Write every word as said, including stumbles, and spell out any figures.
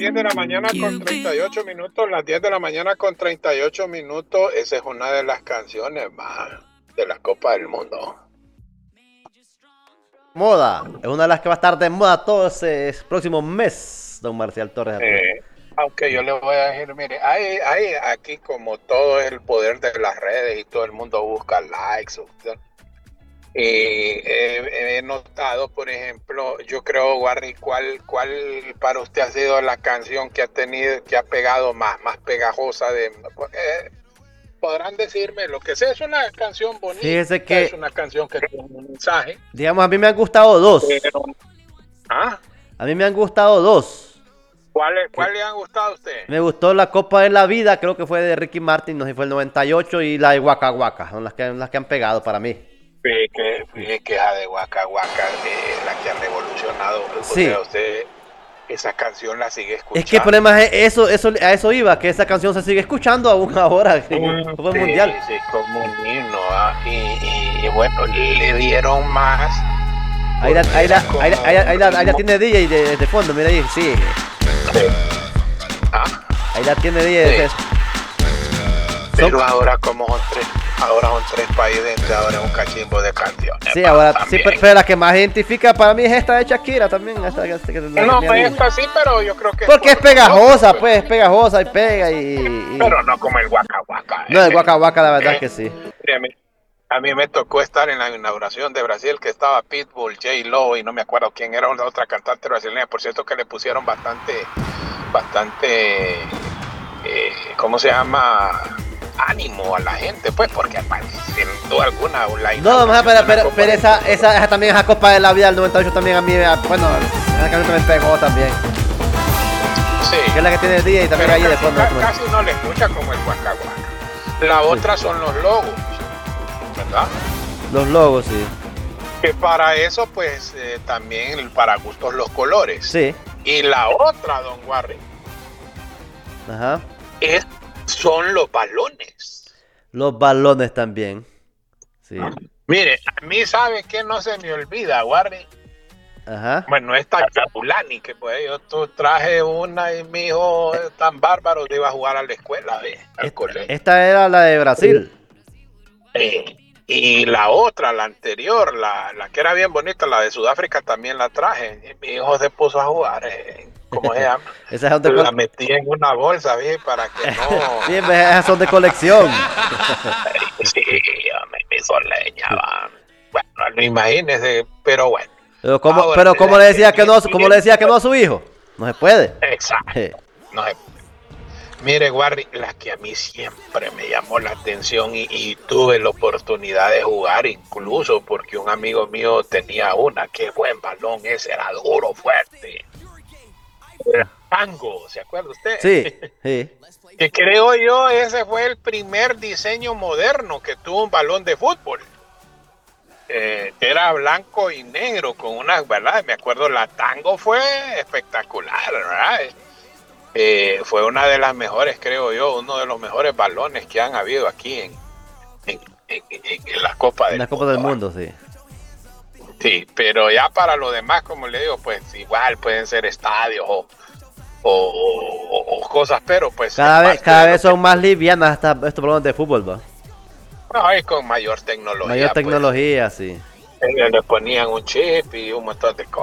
diez de la mañana con treinta y ocho minutos, las diez de la mañana con treinta y ocho minutos, esa es una de las canciones más de la Copa del Mundo. Moda, es una de las que va a estar de moda todo ese próximo mes, don Marcial Torres. Eh, aunque yo le voy a decir, mire, hay, hay aquí como todo el poder de las redes y todo el mundo busca likes. Y he, he notado, por ejemplo, yo creo, Warry, ¿cuál, cuál para usted ha sido la canción que ha tenido, que ha pegado más, más pegajosa de... Eh, podrán decirme lo que sea, es una canción bonita, Fíjese que, es una canción que tiene un mensaje. Digamos, a mí me han gustado dos. Pero, ¿ah? A mí me han gustado dos. ¿Cuál, cuál le han gustado a usted? Me gustó la Copa de la Vida, creo que fue de Ricky Martin, no sé si fue el noventa y ocho, y la de Waka Waka, son las que, las que han pegado para mí. Sí, que, sí, que esa de Waka Waka, eh, la que ha revolucionado. Sí. O sea, usted esa canción la sigue escuchando. Es que el problema es eso, eso, a eso iba, que esa canción se sigue escuchando aún ahora, Mm, fue sí, mundial. sí, como un himno, ¿ah? y, y, y bueno, le dieron más. Ahí la, ahí, la, como, ahí, la, ahí, la, ahí, la, ahí la tiene D J de, de fondo, mira ahí, sí. Sí. ¿Ah? Ahí la tiene D J. Sí. Pero son... ahora como son tres, ahora son tres países, ahora es un cachimbo de canciones. Sí, ahora sí, pero, pero la que más identifica para mí es esta de Shakira también. Esta, esta, esta, no, pues esta sí, pero yo creo que... Porque es, por, es pegajosa, no, pues, es pegajosa y pega y... y... Pero no como el Waka Waka. No, eh, el Waka Waka la verdad eh, es que sí. A mí, a mí me tocó estar en la inauguración de Brasil, que estaba Pitbull, J-Lo y no me acuerdo quién era la otra cantante brasileña. Por cierto que le pusieron bastante, bastante, eh, ¿cómo se llama? Ánimo a la gente, pues, porque sin duda alguna la no, más, pero, pero, pero esa, esa, esa también, esa Copa de la Vida del noventa y ocho también a mí, bueno, esa canción también pegó también. Sí. Que es la que tiene el día y también ahí casi, de fondo. Casi, casi no le escucha como el Waka Waka. La otra sí. Son los logos, ¿verdad? Los logos, sí. Que para eso, pues, eh, también para gustos los colores. Sí. Y la otra, don Warren, ajá, es son los balones. Los balones también. Sí. Mire, a mí sabe que no se me olvida, Warren. Ajá. Bueno, esta Chapulani, que pues yo tú traje una y mi hijo tan bárbaro iba a jugar a la escuela, ¿ve? Al esta, colegio. Esta era la de Brasil. Eh, y la otra, la anterior, la, la que era bien bonita, la de Sudáfrica, también la traje. Y mi hijo se puso a jugar. Eh. ¿Cómo se llama? Esas son de la metí en una bolsa, ¿sí? Para que no... Sí, esas son de colección. Sí, me hizo leña, va. Bueno, no imagínese, pero bueno. Pero cómo, Ahora, pero cómo le decía que no, cómo le decía que no a su hijo. No se puede. Exacto. Sí. No se puede. Mire, Warry, la que a mí siempre me llamó la atención y, y tuve la oportunidad de jugar, incluso porque un amigo mío tenía una, qué buen balón ese, era duro, fuerte. Era tango, ¿se acuerda usted? Sí, sí. Que creo yo ese fue el primer diseño moderno que tuvo un balón de fútbol. Eh, era blanco y negro con unas, ¿verdad? Me acuerdo, la tango fue espectacular, ¿verdad? Eh, fue una de las mejores, creo yo, uno de los mejores balones que han habido aquí en, en, en, en, en la Copa del en la Copa Mundo, del Mundo, sí. Sí, pero ya para lo demás, como le digo, pues igual pueden ser estadios o, o, o, o cosas, pero pues... Cada vez, cada vez son que... más livianas hasta estos balones de fútbol, ¿va? No, es con mayor tecnología. Mayor tecnología, pues, sí. Le ponían un chip y un montón de cosas.